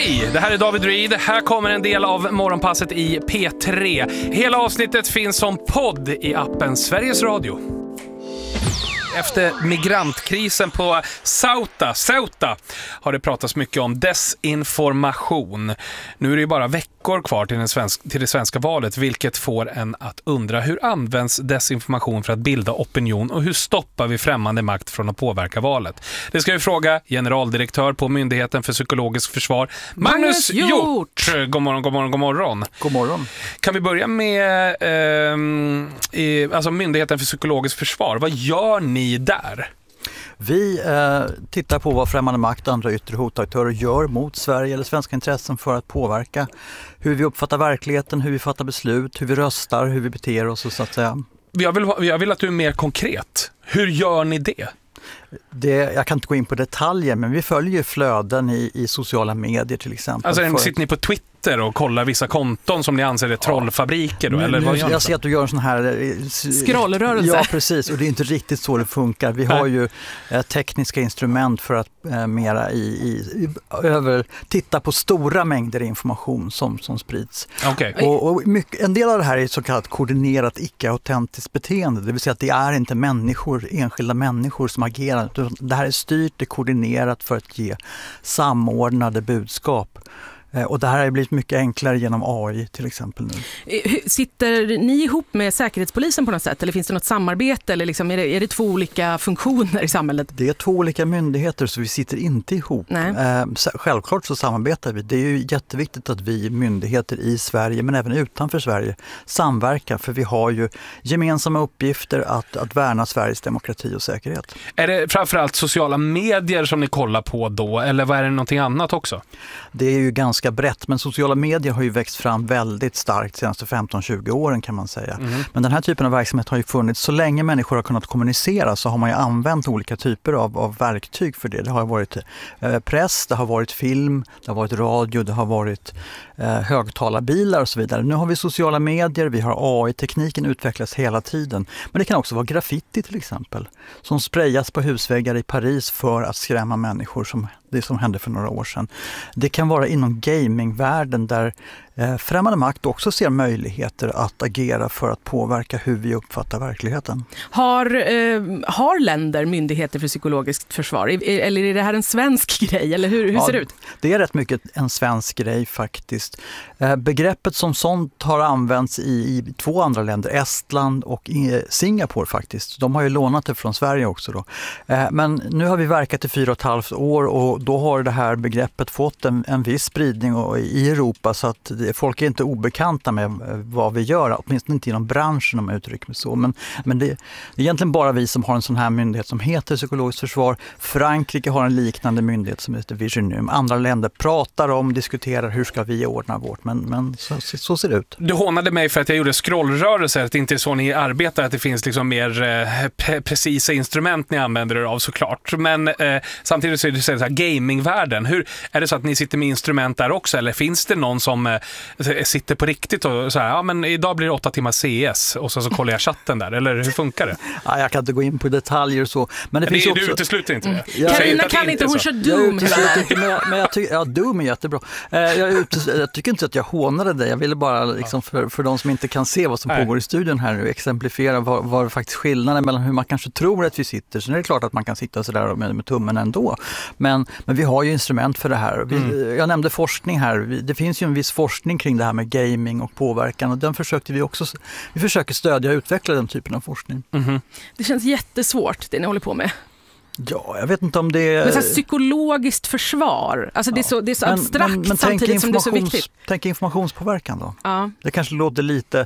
Hej, det här är David Reed. Här kommer en del av morgonpasset i P3. Hela avsnittet finns som podd i appen Sveriges Radio. Efter migrantkrisen på Ceuta har det pratats mycket om desinformation. Nu är det ju bara veckor kvar till det svenska valet, vilket får en att undra: hur används desinformation för att bilda opinion och hur stoppar vi främmande makt från att påverka valet? Det ska vi fråga generaldirektör på Myndigheten för psykologiskt försvar, Magnus Hjort. God morgon. God morgon. Kan vi börja med Myndigheten för psykologiskt försvar? Vad gör ni där? Vi tittar på vad främmande makt och andra yttre hotaktörer gör mot Sverige eller svenska intressen för att påverka hur vi uppfattar verkligheten, hur vi fattar beslut, hur vi röstar, hur vi beter oss, så att säga. Jag vill att du är mer konkret. Hur gör ni det? Jag kan inte gå in på detaljer, men vi följer flöden i sociala medier till exempel. Alltså sitter ni på Twitter och kollar vissa konton som ni anser är trollfabriker då? Eller vad gör jag ser att du gör en sån här scrollrörelse. Ja, precis. Och det är inte riktigt så det funkar. Vi har ju tekniska instrument för att mera titta på stora mängder information som sprids. Okay. Och en del av det här är så kallat koordinerat icke-autentiskt beteende. Det vill säga att det är inte enskilda människor som agerar. Det här är styrt, det är koordinerat för att ge samordnade budskap. Och det här har blivit mycket enklare genom AI till exempel nu. Sitter ni ihop med Säkerhetspolisen på något sätt? Eller finns det något samarbete? Eller liksom, är det två olika funktioner i samhället? Det är två olika myndigheter, så vi sitter inte ihop. Självklart så samarbetar vi. Det är ju jätteviktigt att vi myndigheter i Sverige, men även utanför Sverige, samverkar. För vi har ju gemensamma uppgifter att värna Sveriges demokrati och säkerhet. Är det framförallt sociala medier som ni kollar på då? Eller vad är det någonting annat också? Det är ju ganska brett, men sociala medier har ju växt fram väldigt starkt de senaste 15-20 åren kan man säga. Men den här typen av verksamhet har ju funnits. Så länge människor har kunnat kommunicera så har man ju använt olika typer av verktyg för det. Det har varit press, det har varit film, det har varit radio, det har varit högtalarbilar och så vidare. Nu har vi sociala medier, vi har AI-tekniken utvecklas hela tiden. Men det kan också vara graffiti till exempel, som sprayas på husväggar i Paris för att skrämma människor, som det som hände för några år sedan. Det kan vara inom gamingvärlden där främmande makt också ser möjligheter att agera för att påverka hur vi uppfattar verkligheten. Har länder myndigheter för psykologiskt försvar? Eller är det här en svensk grej? Eller hur ser det ut? Det är rätt mycket en svensk grej faktiskt. Begreppet som sånt har använts i två andra länder, Estland och Singapore faktiskt. De har ju lånat det från Sverige också då. Men nu har vi verkat i 4,5 år och då har det här begreppet fått en viss spridning i Europa, så att folk är inte obekanta med vad vi gör, åtminstone inte inom branschen om jag uttrycker mig så. Men det är egentligen bara vi som har en sån här myndighet som heter psykologiskt försvar. Frankrike har en liknande myndighet som heter Viginum. Andra länder diskuterar hur ska vi ordna vårt, men så ser det ut. Du hånade mig för att jag gjorde scrollrörelser, att det inte är så ni arbetar, att det finns liksom mer precisa instrument ni använder er av såklart. Men samtidigt så är det så här gamingvärlden. Hur är det så att ni sitter med instrument där också, eller finns det någon som sitter på riktigt och så här, ja men idag blir det 8 timmar CS och så kollar jag chatten där, eller hur funkar det? Ja, jag kan inte gå in på detaljer och så, men det finns också... Du utesluter inte det? Carina kan inte, hon kör Doom. Men jag tycker, Doom är jättebra. Jag tycker inte att jag hånade det. Jag ville bara liksom för de som inte kan se vad som pågår i studion här nu exemplifiera vad faktiskt skillnaden mellan hur man kanske tror att vi sitter. Så det är klart att man kan sitta så där med tummen ändå. Men vi har ju instrument för det här. Jag nämnde forskning här. Det finns ju en viss forskning kring det här med gaming och påverkan, och den försökte vi också. Vi försöker stödja och utveckla den typen av forskning. Det känns jättesvårt det ni håller på med. Ja, jag vet inte om det är... Men så psykologiskt försvar. Alltså det är så abstrakt men samtidigt som det är så viktigt. Tänk informationspåverkan då. Ja. Det kanske låter lite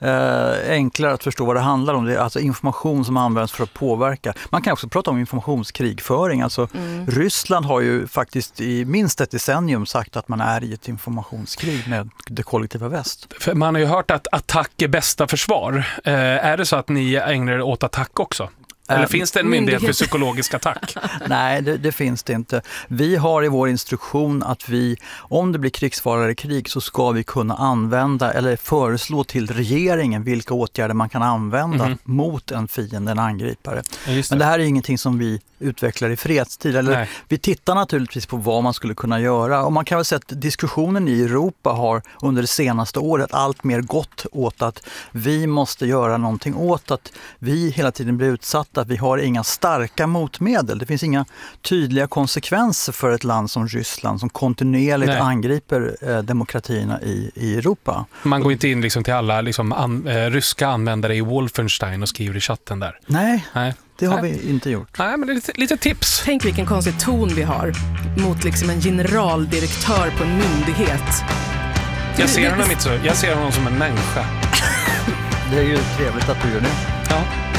enklare att förstå vad det handlar om. Det är alltså information som används för att påverka. Man kan också prata om informationskrigföring. Alltså Ryssland har ju faktiskt i minst ett decennium sagt att man är i ett informationskrig med det kollektiva väst. För man har ju hört att attack är bästa försvar. Är det så att ni ägnar er åt attack också? Eller finns det en myndighet för psykologisk attack? Nej, det finns det inte. Vi har i vår instruktion att om det blir krigsfara eller krig, så ska vi kunna använda eller föreslå till regeringen vilka åtgärder man kan använda mot en fiende, en angripare. Men det här är ingenting som vi utvecklar i fredstid. Eller vi tittar naturligtvis på vad man skulle kunna göra. Och man kan väl säga att diskussionen i Europa har under det senaste året allt mer gått åt att vi måste göra någonting åt att vi hela tiden blir utsatta. Vi har inga starka motmedel. Det finns inga tydliga konsekvenser för ett land som Ryssland som kontinuerligt angriper demokratierna i Europa. Man går inte in liksom till alla ryska användare i Wolfenstein och skriver i chatten där. Nej. Det har vi inte gjort. Nej, men det är lite tips. Tänk vilken konstig ton vi har mot liksom en generaldirektör på en myndighet. Jag ser honom som en människa. Det är ju trevligt att du gör det. Ja.